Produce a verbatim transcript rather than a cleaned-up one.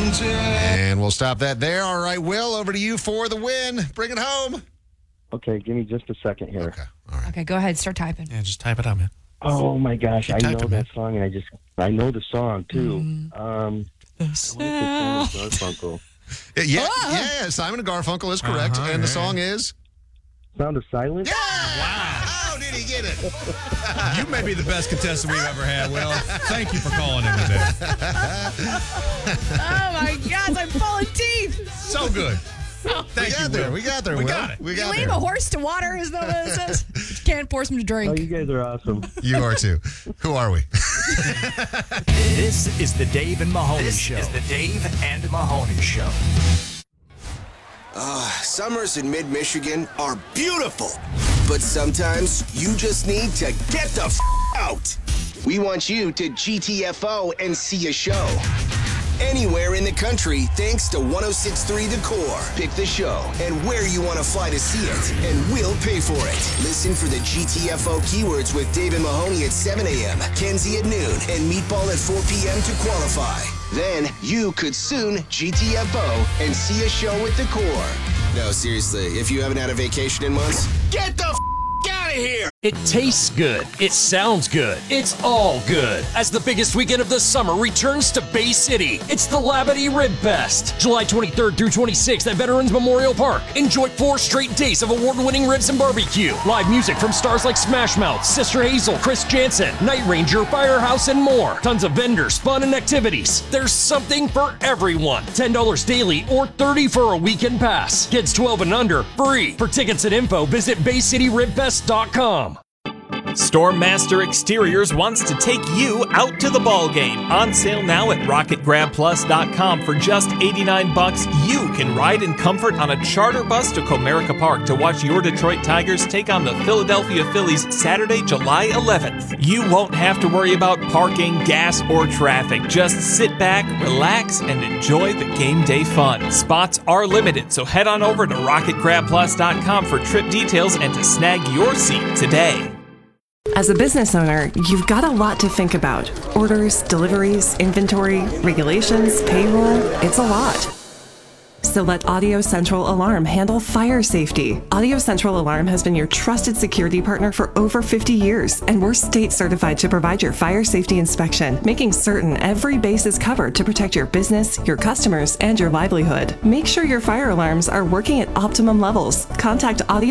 And we'll stop that there. All right, Will, over to you for the win. Bring it home. Okay, give me just a second here. Okay, all right. Okay, go ahead. Start typing. Yeah, just type it out, man. Oh my gosh, Keep I know typing, that man. song, and I just I know the song too. Mm. Um, I want to say Simon Garfunkel. Yeah, yeah, yeah, Simon and Garfunkel is correct. Uh-huh, and the yeah. song is? Sound of Silence. Yeah! Wow. How did he get it? You may be the best contestant we've ever had, Will. Thank you for calling in today. Oh, my gosh. I'm pulling teeth. So good. Thank we got you, there. Will. We got there, We Will. got it. We You got leave there. a horse to water, is that what it says? You can't force him to Oh, drink. you guys are awesome. You are too. Who are we? This is the Dave and Mahoney This Show. is the Dave and Mahoney Show. Uh, summers in mid-Michigan are beautiful, but sometimes you just need to get the f*** out. We want you to G T F O and see a show. Anywhere in the country, thanks to one oh six point three The Core. Pick the show and where you want to fly to see it, and we'll pay for it. Listen for the G T F O keywords with Dave and Mahoney at seven a.m., Kenzie at noon, and Meatball at four p.m. to qualify. Then you could soon G T F O and see a show with The Core. No, seriously, if you haven't had a vacation in months, get the f*** out of here! It tastes good. It sounds good. It's all good. As the biggest weekend of the summer returns to Bay City, it's the Labadee Rib Fest. July twenty-third through twenty-sixth at Veterans Memorial Park. Enjoy four straight days of award-winning ribs and barbecue. Live music from stars like Smash Mouth, Sister Hazel, Chris Jansen, Night Ranger, Firehouse, and more. Tons of vendors, fun, and activities. There's something for everyone. ten dollars daily or thirty dollars for a weekend pass. Kids twelve and under, free. For tickets and info, visit bay city rib fest dot com. Stormmaster Exteriors wants to take you out to the ball game. On sale now at rocket grab plus dot com for just eighty-nine bucks. You can ride in comfort on a charter bus to Comerica Park to watch your Detroit Tigers take on the Philadelphia Phillies Saturday, July eleventh. You won't have to worry about parking, gas, or traffic. Just sit back, relax, and enjoy the game day fun. Spots are limited, so head on over to rocket grab plus dot com for trip details and to snag your seat today. As a business owner, you've got a lot to think about. Orders, deliveries, inventory, regulations, payroll. It's a lot. So let Audio Central Alarm handle fire safety. Audio Central Alarm has been your trusted security partner for over fifty years, and we're state certified to provide your fire safety inspection, making certain every base is covered to protect your business, your customers, and your livelihood. Make sure your fire alarms are working at optimum levels. Contact Audio